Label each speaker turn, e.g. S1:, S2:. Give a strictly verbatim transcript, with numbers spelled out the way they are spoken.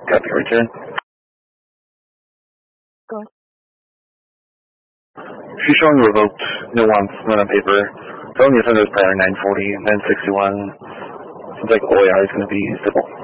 S1: Copy, return.
S2: Go ahead.
S1: She's showing revoked, no wants, none on paper. Felony offender is prior nine forty, nine sixty-one. Seems like O A R is going to be civil.